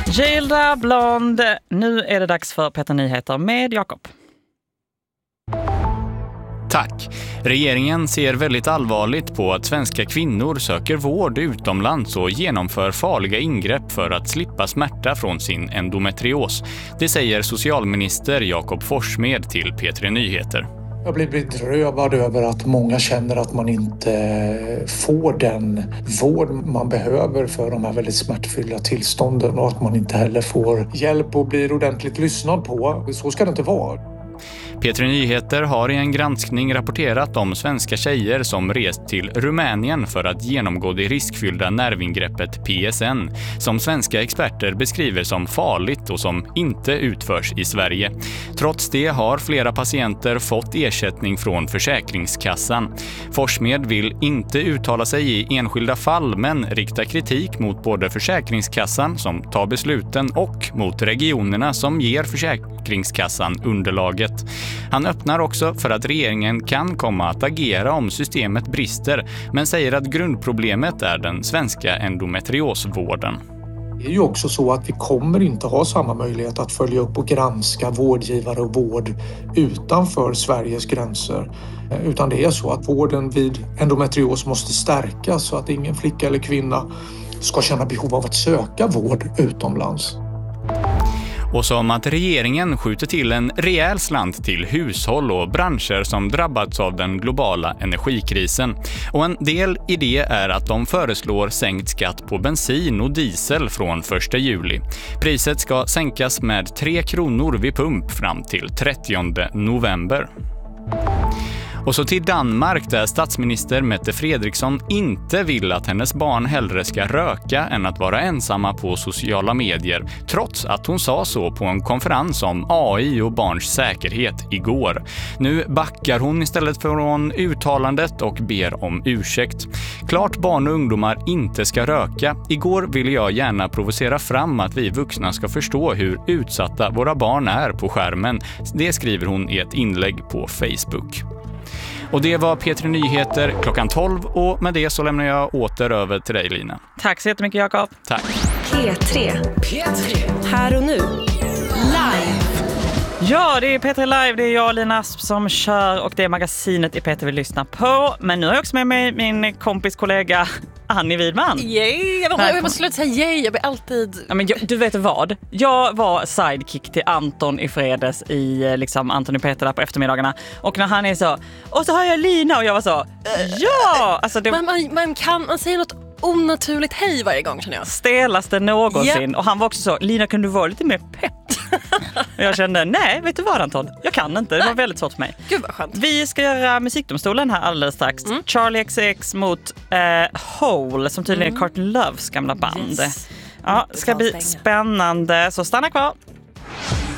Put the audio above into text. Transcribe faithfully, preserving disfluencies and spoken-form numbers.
Gilda Blond, nu är det dags för Peter Nyheter med Jakob. Tack. Regeringen ser väldigt allvarligt på att svenska kvinnor söker vård utomlands och genomför farliga ingrepp för att slippa smärta från sin endometrios. Det säger socialminister Jakob Forssmed till P tre Nyheter. Jag blir bedrövad över att många känner att man inte får den vård man behöver för de här väldigt smärtfyllda tillstånden och att man inte heller får hjälp och blir ordentligt lyssnad på. Så ska det inte vara. P tre Nyheter har i en granskning rapporterat om svenska tjejer som rest till Rumänien för att genomgå det riskfyllda nervingreppet P S N, som svenska experter beskriver som farligt och som inte utförs i Sverige. Trots det har flera patienter fått ersättning från Försäkringskassan. Forssmed vill inte uttala sig i enskilda fall men riktar kritik mot både Försäkringskassan som tar besluten och mot regionerna som ger Försäkringskassan underlaget. Han öppnar också för att regeringen kan komma att agera om systemet brister, men säger att grundproblemet är den svenska endometriosvården. Det är ju också så att vi kommer inte ha samma möjlighet att följa upp och granska vårdgivare och vård utanför Sveriges gränser. Utan det är så att vården vid endometrios måste stärkas så att ingen flicka eller kvinna ska känna behov av att söka vård utomlands. Och som att regeringen skjuter till en rejäl slant till hushåll och branscher som drabbats av den globala energikrisen. Och en del i det är att de föreslår sänkt skatt på bensin och diesel från första juli. Priset ska sänkas med tre kronor vid pump fram till trettionde november. Och så till Danmark där statsminister Mette Frederiksen inte vill att hennes barn hellre ska röka än att vara ensamma på sociala medier, trots att hon sa så på en konferens om A I och barns säkerhet igår. Nu backar hon istället från uttalandet och ber om ursäkt. Klart barn och ungdomar inte ska röka. Igår ville jag gärna provocera fram att vi vuxna ska förstå hur utsatta våra barn är på skärmen. Det skriver hon i ett inlägg på Facebook. Och det var P tre Nyheter klockan tolv och med det så lämnar jag åter över till dig, Lina. Tack så jättemycket, Jakob. Tack. P tre. P tre. Här och nu. Live. Ja, det är P tre Live, det är jag, Lina Asp, som kör och det är magasinet i P tre vi lyssnar på. Men nu har jag också med mig min kompis kollega Annie Widman. Yay! Jag, jag måste sluta säga yay, jag blir alltid... Ja, men jag, du vet vad? Jag var sidekick till Anton i fredags i liksom Anton och Peter där på eftermiddagarna. Och när han är så, och så har jag Lina och jag var så, ja! Alltså det... man, man, man kan, man säger något onaturligt hej varje gång, känner jag. Stelaste någonsin. Yep. Och han var också så, Lina, kan du vara lite mer pepp? Och jag kände, nej, vet du vad, Anton? Jag kan inte, det var väldigt svårt för mig. Gud vad skönt. Vi ska göra musikdomstolen här alldeles strax. Mm. Charlie X C X mot eh, Hole, som tydligen mm. är Courtney Loves gamla band. Yes. Ja, ska bli spännande, så stanna kvar.